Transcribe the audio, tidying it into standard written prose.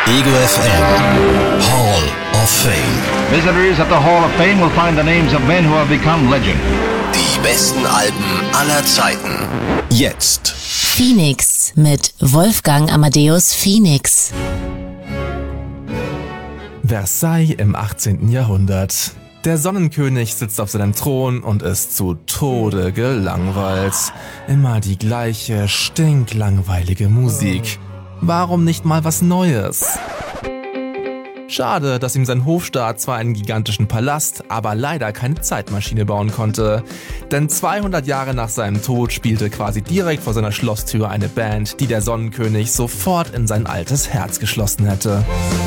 Ego FM Hall of Fame. Visitors at the Hall of Fame will find the names of men who have become legend. Die besten Alben aller Zeiten. Jetzt. Phoenix mit Wolfgang Amadeus Phoenix. Versailles im 18. Jahrhundert. Der Sonnenkönig sitzt auf seinem Thron und ist zu Tode gelangweilt. Immer die gleiche stinklangweilige Musik. Warum nicht mal was Neues? Schade, dass ihm sein Hofstaat zwar einen gigantischen Palast, aber leider keine Zeitmaschine bauen konnte. Denn 200 Jahre nach seinem Tod spielte quasi direkt vor seiner Schlosstür eine Band, die der Sonnenkönig sofort in sein altes Herz geschlossen hätte.